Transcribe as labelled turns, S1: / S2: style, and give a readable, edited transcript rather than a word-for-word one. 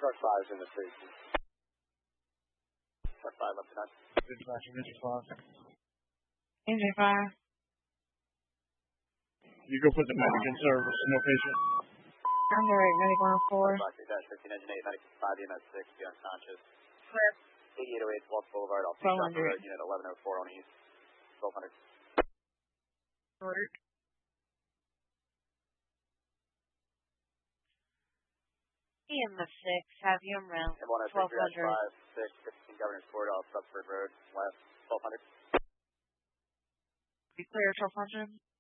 S1: Truck 5's in the station. Truck 5 up to 9.
S2: Dispatch, engine 5.
S3: Engine 5.
S2: You go put the medic in service, no patient.
S3: I'm direct medic 104.
S1: 15 engine 8, medic 5, EMS 6, be unconscious.
S3: Clear.
S1: 8808 Waltz Boulevard, I'll see Road, unit 1104 on east. 1200.
S3: Ordered. EMS 6, have you around 1200.
S1: 15 Governor's Court, off Subford Road, west, 1200.
S3: Be clear, 1200.